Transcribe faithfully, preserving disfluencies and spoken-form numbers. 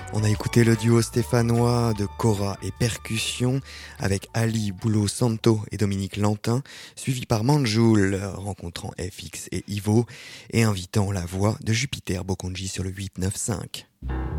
On a écouté le duo stéphanois de Cora et Percussion avec Ali Boulot Santo et Dominique Lantin, suivi par Manjoul rencontrant F X et Ivo et invitant la voix de Jupiter Bokonji sur le huit neuf cinq.